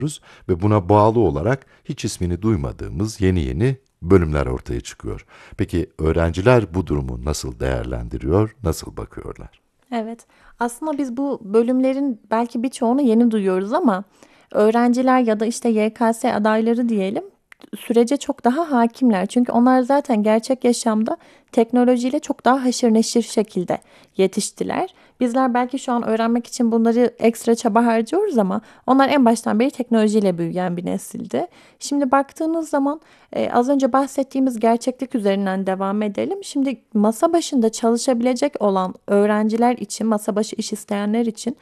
ve buna bağlı olarak hiç ismini duymadığımız yeni bölümler ortaya çıkıyor. Peki öğrenciler bu durumu nasıl değerlendiriyor, nasıl bakıyorlar? Evet, aslında biz bu bölümlerin belki birçoğunu yeni duyuyoruz ama öğrenciler ya da işte YKS adayları diyelim sürece çok daha hakimler. Çünkü onlar zaten gerçek yaşamda teknolojiyle çok daha haşır neşir şekilde yetiştiler. Bizler belki şu an öğrenmek için bunları ekstra çaba harcıyoruz ama onlar en baştan beri teknolojiyle büyüyen bir nesildi. Şimdi baktığınız zaman az önce bahsettiğimiz gerçeklik üzerinden devam edelim. Şimdi masa başında çalışabilecek olan öğrenciler için, masa başı iş isteyenler için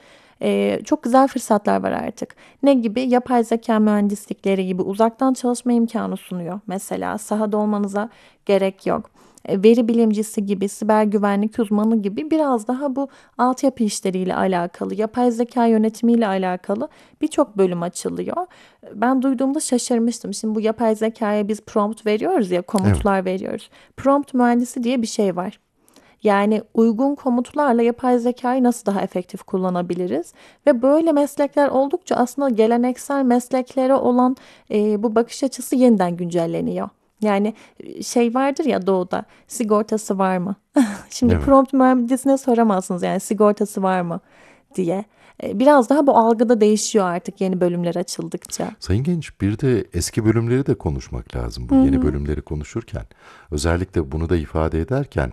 çok güzel fırsatlar var artık. Ne gibi? Yapay zeka mühendislikleri gibi uzaktan çalışma imkanı sunuyor. Mesela sahada olmanıza gerek yok. Veri bilimcisi gibi, siber güvenlik uzmanı gibi biraz daha bu altyapı işleriyle alakalı, yapay zeka yönetimiyle alakalı birçok bölüm açılıyor. Ben duyduğumda şaşırmıştım. Şimdi bu yapay zekaya biz prompt veriyoruz ya, Evet. komutlar veriyoruz. Prompt mühendisi diye bir şey var. Yani uygun komutlarla yapay zekayı nasıl daha efektif kullanabiliriz? Ve böyle meslekler oldukça aslında geleneksel mesleklere olan bu bakış açısı yeniden güncelleniyor. Yani şey vardır ya doğuda, sigortası var mı? Şimdi Evet. prompt mühendisine soramazsınız yani sigortası var mı diye. Biraz daha bu algıda değişiyor artık yeni bölümler açıldıkça. Sayın Genç, bir de eski bölümleri de konuşmak lazım Hı bu yeni hı. bölümleri konuşurken. Özellikle bunu da ifade ederken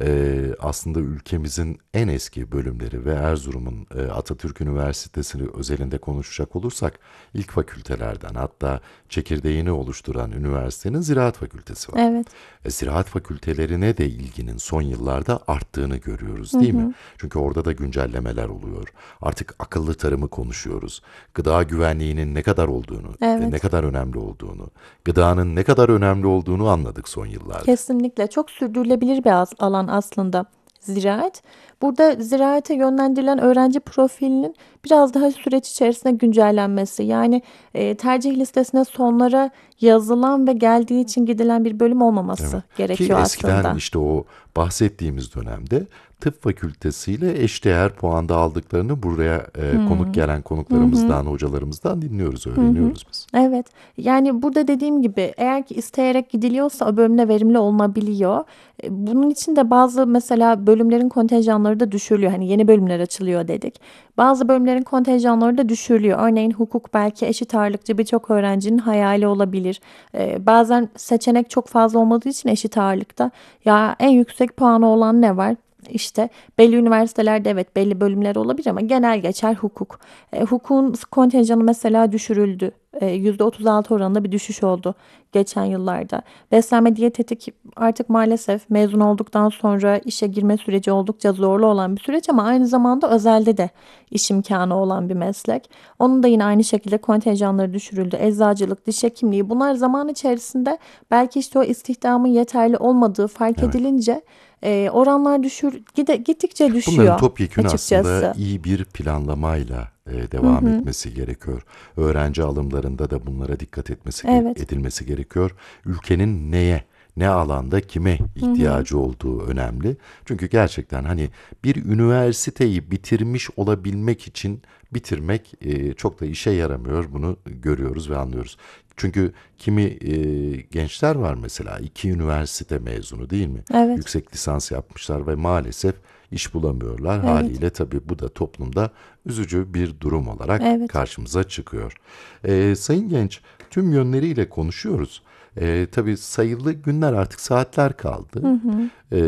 aslında ülkemizin en eski bölümleri ve Erzurum'un Atatürk Üniversitesi özelinde konuşacak olursak ilk fakültelerden, hatta çekirdeğini oluşturan üniversitenin Ziraat Fakültesi var. Evet. Ziraat fakültelerine de ilginin son yıllarda arttığını görüyoruz, Hı değil mi? hı. Çünkü orada da güncellemeler oluyor. Artık akıllı tarımı konuşuyoruz. Gıda güvenliğinin ne kadar olduğunu, ne Evet. kadar önemli olduğunu, gıdanın ne kadar önemli olduğunu anladık son yıllarda. Kesinlikle çok sürdürülebilir bir alan aslında ziraat. Burada ziraate yönlendirilen öğrenci profilinin biraz daha süreç içerisinde güncellenmesi. Yani tercih listesine sonlara yazılan ve geldiği için gidilen bir bölüm Evet. olmaması Ki gerekiyor eskiden aslında. işte o bahsettiğimiz dönemde tıp fakültesiyle eşdeğer puanda aldıklarını buraya konuk Hmm. gelen Hı hı. konuklarımızdan, hocalarımızdan dinliyoruz, Hı hı. öğreniyoruz biz. Evet. Yani burada dediğim gibi eğer ki isteyerek gidiliyorsa o bölümde verimli olunabiliyor. Bunun için de bazı mesela bölümlerin kontenjanları da düşürülüyor. Hani yeni bölümler açılıyor dedik. Bazı bölümlerin kontenjanları da düşürülüyor. Örneğin hukuk belki eşit ağırlıkçı birçok öğrencinin hayali olabilir. Bazen seçenek çok fazla olmadığı için eşit ağırlıkta ya en yüksek puanı olan ne var? İşte belli üniversitelerde evet belli bölümler olabilir ama genel geçer hukuk. Hukukun kontenjanı mesela düşürüldü. %36 oranında bir düşüş oldu geçen yıllarda. Beslenme diyetetik artık maalesef mezun olduktan sonra işe girme süreci oldukça zorlu olan bir süreç ama aynı zamanda özelde de iş imkanı olan bir meslek. Onun da yine aynı şekilde kontenjanları düşürüldü. Eczacılık, diş hekimliği bunlar zaman içerisinde belki işte o istihdamın yeterli olmadığı fark Evet. edilince oranlar gittikçe Bunların düşüyor topyekün aslında açıkçası. iyi bir planlamayla Hı devam hı. etmesi gerekiyor. Öğrenci alımlarında da bunlara dikkat Evet. edilmesi gerekiyor. Ülkenin neye, ne alanda kime Hı hı. ihtiyacı olduğu önemli. Çünkü gerçekten hani bir üniversiteyi bitirmiş olabilmek için bitirmek çok da işe yaramıyor. Bunu görüyoruz ve anlıyoruz. Çünkü kimi gençler var mesela 2 üniversite mezunu, değil mi? Evet. Yüksek lisans yapmışlar ve maalesef iş bulamıyorlar. Evet. Haliyle tabii bu da toplumda üzücü bir durum olarak Evet. karşımıza çıkıyor. Sayın Genç, tüm yönleriyle konuşuyoruz. Tabii sayılı günler, artık saatler Hı kaldı. hı.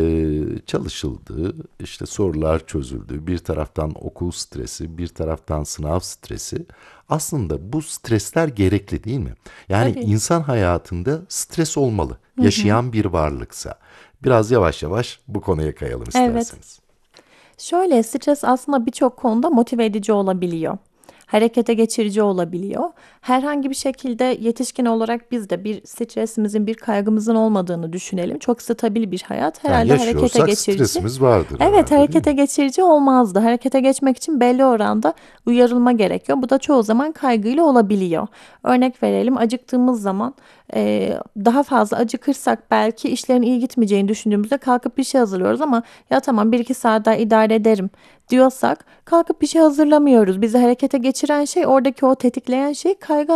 Çalışıldı, işte sorular çözüldü. Bir taraftan okul stresi, bir taraftan sınav stresi. Aslında bu stresler gerekli, değil mi? Yani Tabii. insan hayatında stres olmalı. Hı hı. Yaşayan bir varlıksa. Biraz yavaş yavaş bu konuya kayalım Evet. isterseniz. Şöyle stres aslında birçok konuda motive edici olabiliyor. Harekete geçirici olabiliyor. Herhangi bir şekilde yetişkin olarak biz de bir stresimizin, bir kaygımızın olmadığını düşünelim. Çok stabil bir hayat Yani herhalde harekete yaşıyorsak geçirici. stresimiz vardır Evet, herhalde, değil harekete mi? geçirici olmazdı. Harekete geçmek için belli oranda uyarılma gerekiyor. Bu da çoğu zaman kaygıyla olabiliyor. Örnek verelim, acıktığımız zaman daha fazla acıkırsak belki işlerin iyi gitmeyeceğini düşündüğümüzde kalkıp bir şey hazırlıyoruz ama ya tamam bir iki saat daha idare ederim diyorsak kalkıp bir şey hazırlamıyoruz. Bizi harekete geçiren şey, oradaki o tetikleyen şey kaygı